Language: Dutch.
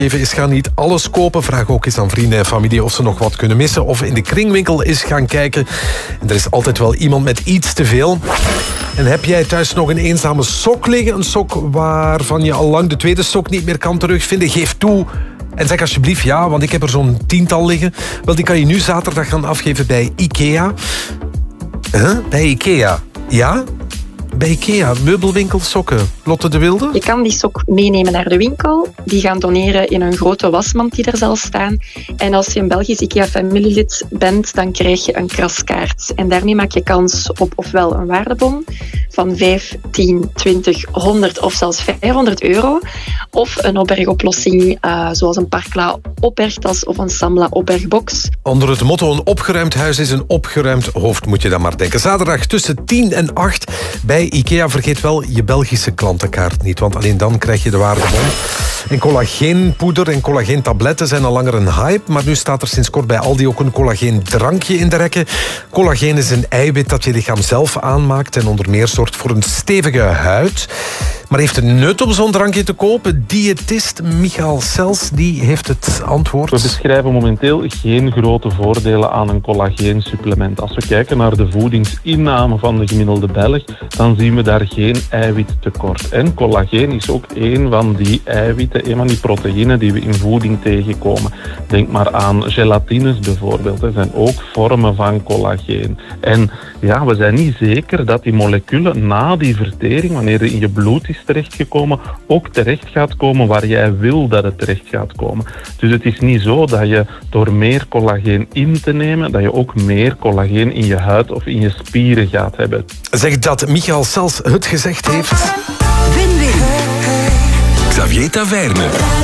Is gaan niet alles kopen. Vraag ook eens aan vrienden en familie of ze nog wat kunnen missen. Of in de kringwinkel is gaan kijken. En er is altijd wel iemand met iets te veel. En heb jij thuis nog een eenzame sok liggen? Een sok waarvan je al lang de tweede sok niet meer kan terugvinden? Geef toe. En zeg alsjeblieft ja, want ik heb er zo'n 10-tal liggen. Wel, die kan je nu zaterdag gaan afgeven bij IKEA. Bij IKEA? Ja? Bij IKEA, meubelwinkel sokken. Lotte de Wilde? Je kan die sok meenemen naar de winkel. Die gaan doneren in een grote wasmand die er zal staan. En als je een Belgisch IKEA-familielid bent, dan krijg je een kraskaart. En daarmee maak je kans op ofwel een waardebon van 5, 10, 20, 100 of zelfs €500. Of een opbergoplossing zoals een Parkla opbergtas of een Samla opbergbox. Onder het motto een opgeruimd huis is een opgeruimd hoofd, moet je dan maar denken. Zaterdag tussen 10 en 8 bij IKEA. Vergeet wel je Belgische klantenkaart niet, want alleen dan krijg je de waardebon. En collageenpoeder en collageentabletten zijn al langer een hype, maar nu staat er sinds kort bij Aldi ook een collageendrankje in de rekken. Collageen is een eiwit dat je lichaam zelf aanmaakt en onder meer zorgt voor een stevige huid. Maar heeft het nut om zo'n drankje te kopen? Diëtist Michael Sels, die heeft het antwoord. We beschrijven momenteel geen grote voordelen aan een collageensupplement. Als we kijken naar de voedingsinname van de gemiddelde Belg, dan zien we daar geen eiwittekort. En collageen is ook een van die eiwitten, een van die proteïnen die we in voeding tegenkomen. Denk maar aan gelatines bijvoorbeeld. Dat zijn ook vormen van collageen. En ja, we zijn niet zeker dat die moleculen na die vertering, wanneer het in je bloed is terechtgekomen, ook terecht gaat komen waar jij wil dat het terecht gaat komen. Dus het is niet zo dat je door meer collageen in te nemen, dat je ook meer collageen in je huid of in je spieren gaat hebben. Zeg dat Michael Sels het gezegd heeft. Win-win. Xavier Taverne.